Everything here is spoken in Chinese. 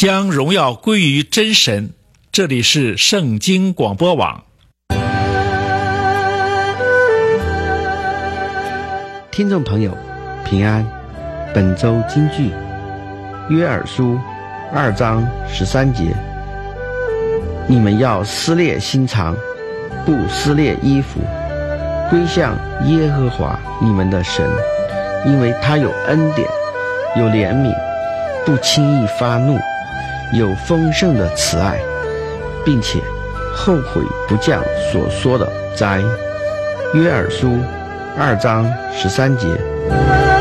将荣耀归于真神。这里是圣经广播网。 听众朋友平安，本周金句约珥书2章13节，你们要撕裂心肠，不撕裂衣服，归向耶和华你们的神，因为他有恩典，有怜悯，不轻易发怒，有丰盛的慈爱，并且后悔不降所说的灾。约珥书2章13节。